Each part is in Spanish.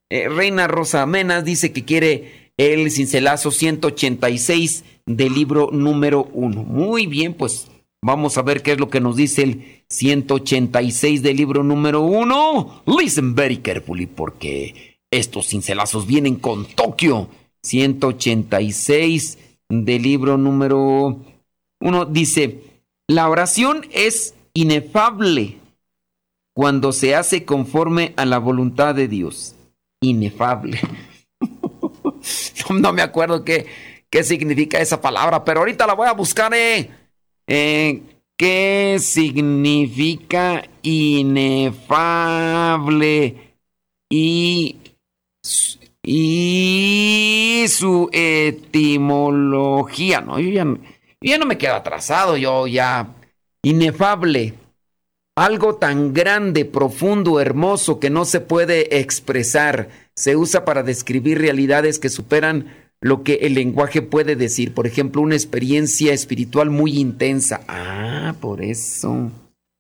Reina Rosa Menas dice que quiere el cincelazo 186 del libro número 1. Muy bien, pues vamos a ver qué es lo que nos dice el 186 del libro número 1. Listen very carefully, porque estos cincelazos vienen con Tokio. 186 del libro número 1 dice: la oración es inefable cuando se hace conforme a la voluntad de Dios. Inefable. No me acuerdo qué significa esa palabra, pero ahorita la voy a buscar. ¿Qué significa inefable? Y su etimología. No, yo ya no me quedo atrasado. Inefable. Algo tan grande, profundo, hermoso que no se puede expresar. Se usa para describir realidades que superan lo que el lenguaje puede decir. Por ejemplo, una experiencia espiritual muy intensa. Por eso.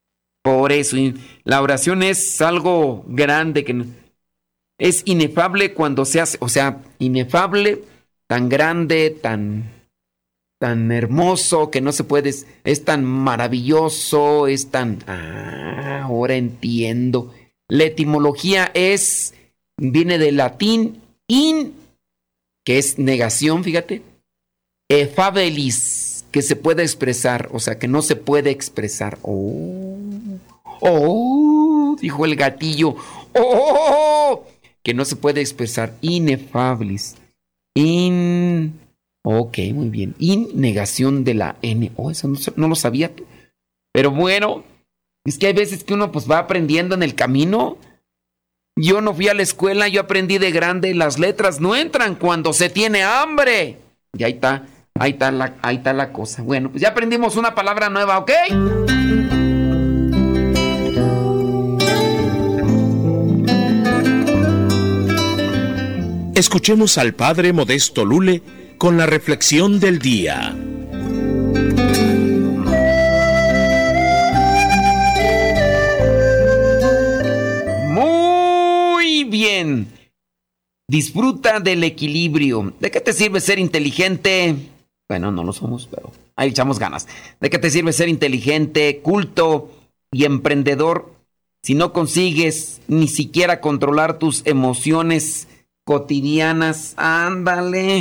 La oración es algo grande que es inefable cuando se hace. O sea, inefable, tan grande, tan hermoso que no se puede, es tan maravilloso, es tan... ahora entiendo. La etimología viene del latín in, que es negación, fíjate, effabilis, que se puede expresar, o sea, que no se puede expresar. Dijo el gatillo, que no se puede expresar, ineffabilis, ok, muy bien. Negación de la N. Eso no lo sabía. Pero bueno, es que hay veces que uno pues va aprendiendo en el camino. Yo no fui a la escuela, yo aprendí de grande. Las letras no entran cuando se tiene hambre. Y ahí está la cosa. Bueno, pues ya aprendimos una palabra nueva, ¿ok? Escuchemos al Padre Modesto Lule con la reflexión del día. Muy bien. Disfruta del equilibrio. ¿De qué te sirve ser inteligente? Bueno, no lo somos, pero ahí echamos ganas. ¿De qué te sirve ser inteligente, culto y emprendedor si no consigues ni siquiera controlar tus emociones cotidianas? Ándale.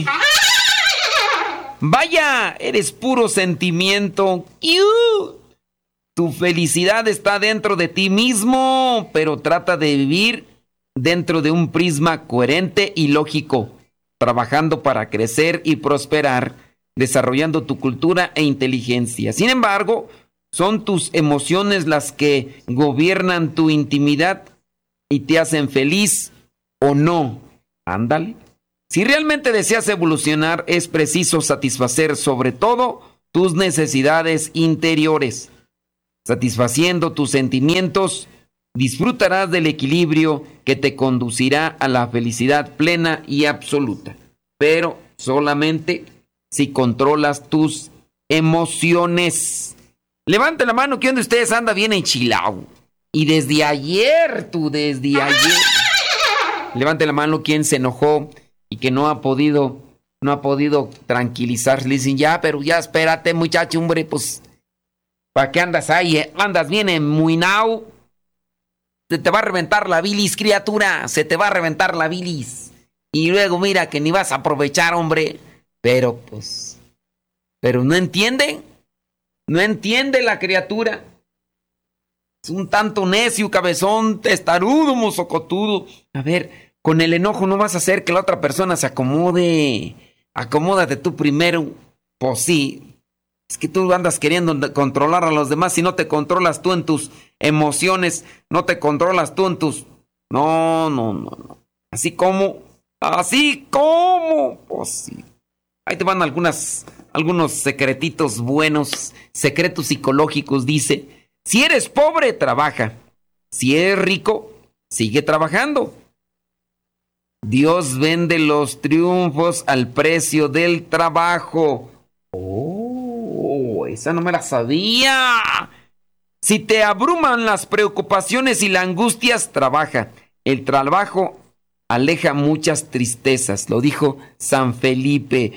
Vaya, eres puro sentimiento. Tu felicidad está dentro de ti mismo, pero trata de vivir dentro de un prisma coherente y lógico, trabajando para crecer y prosperar, desarrollando tu cultura e inteligencia. Sin embargo, son tus emociones las que gobiernan tu intimidad y te hacen feliz o no. Ándale. Si realmente deseas evolucionar, es preciso satisfacer sobre todo tus necesidades interiores. Satisfaciendo tus sentimientos, disfrutarás del equilibrio que te conducirá a la felicidad plena y absoluta. Pero solamente si controlas tus emociones. Levante la mano, ¿quién de ustedes anda bien enchilado? Y desde ayer. Levante la mano, ¿quién se enojó y que no ha podido tranquilizarse? Le dicen, pero ya espérate, muchacho, hombre, pues, ¿para qué andas ahí? Andas bien enmuinao. Se te va a reventar la bilis, criatura, se te va a reventar la bilis. Y luego mira que ni vas a aprovechar, hombre. Pero no entiende la criatura. Es un tanto necio, cabezón, testarudo, mozocotudo. A ver, con el enojo no vas a hacer que la otra persona se acomode. Acomódate tú primero. Pues sí, es que tú andas queriendo controlar a los demás. Si no te controlas tú en tus emociones, no te controlas tú en tus... No. Así como, pues sí. Ahí te van algunos secretitos buenos, secretos psicológicos. Dice, si eres pobre, trabaja. Si eres rico, sigue trabajando. Dios vende los triunfos al precio del trabajo. Esa no me la sabía. Si te abruman las preocupaciones y las angustias, trabaja. El trabajo aleja muchas tristezas. Lo dijo San Felipe.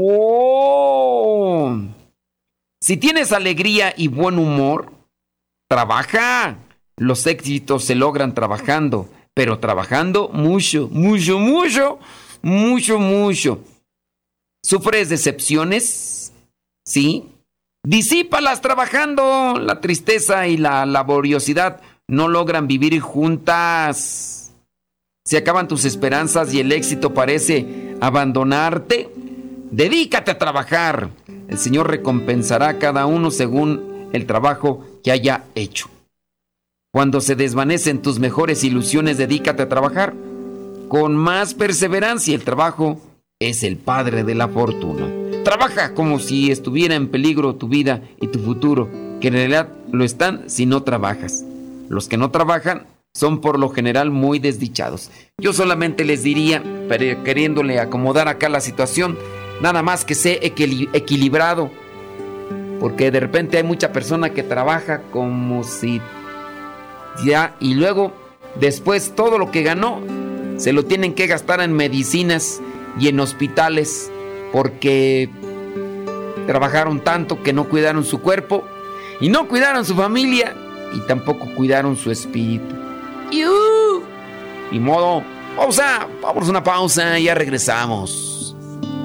¡Oh! Si tienes alegría y buen humor, trabaja. Los éxitos se logran trabajando, pero trabajando mucho, mucho, mucho, mucho, mucho. ¿Sufres decepciones? ¿Sí? Disípalas trabajando. La tristeza y la laboriosidad no logran vivir juntas. Si acaban tus esperanzas y el éxito parece abandonarte, dedícate a trabajar. El Señor recompensará a cada uno según el trabajo que haya hecho. Cuando se desvanecen tus mejores ilusiones, dedícate a trabajar con más perseverancia. El trabajo es el padre de la fortuna. Trabaja como si estuviera en peligro tu vida y tu futuro, que en realidad lo están si no trabajas. Los que no trabajan son por lo general muy desdichados. Yo solamente les diría, queriéndole acomodar acá la situación, nada más que sé equilibrado, porque de repente hay mucha persona que trabaja como si ya, y luego después todo lo que ganó se lo tienen que gastar en medicinas y en hospitales, porque trabajaron tanto que no cuidaron su cuerpo y no cuidaron su familia y tampoco cuidaron su espíritu. Ni modo. Vamos a una pausa y ya regresamos.